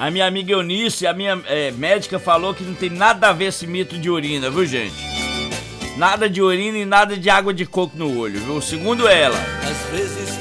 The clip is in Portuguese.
A minha amiga Eunice, a minha médica, falou que não tem nada a ver esse mito de urina, viu, gente? Nada de urina e nada de água de coco no olho, viu? Segundo ela. Às vezes